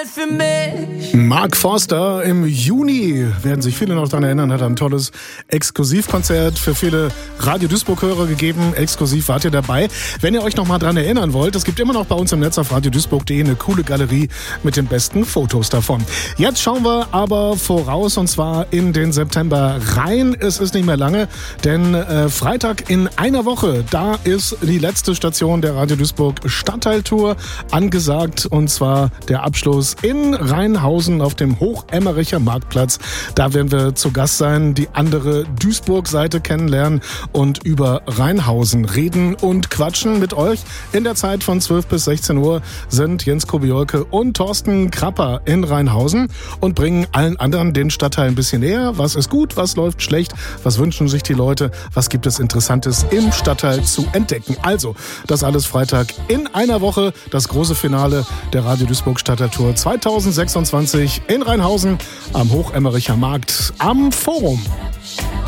für mich. Mark Forster im Juni, werden sich viele noch daran erinnern, hat ein tolles Exklusivkonzert für viele Radio Duisburg-Hörer gegeben. Exklusiv wart ihr dabei. Wenn ihr euch noch mal daran erinnern wollt, es gibt immer noch bei uns im Netz auf radioduisburg.de eine coole Galerie mit den besten Fotos davon. Jetzt schauen wir aber voraus, und zwar in den September rein. Es ist nicht mehr lange, denn Freitag in einer Woche, da ist die letzte Station der Radio Duisburg Stadtteiltour angesagt, und zwar der Abschluss in Rheinhausen auf dem Hochemmericher Marktplatz. Da werden wir zu Gast sein, die andere Duisburg-Seite kennenlernen und über Rheinhausen reden und quatschen mit euch. In der Zeit von 12 bis 16 Uhr sind Jens Kobiolke und Thorsten Krapper in Rheinhausen und bringen allen anderen den Stadtteil ein bisschen näher. Was ist gut, was läuft schlecht, was wünschen sich die Leute, was gibt es Interessantes im Stadtteil zu entdecken. Also, das alles Freitag in einer Woche, das große Finale der Radio Duisburg Stadtteiltour 2026 in Rheinhausen am Hochemmericher Markt am Forum.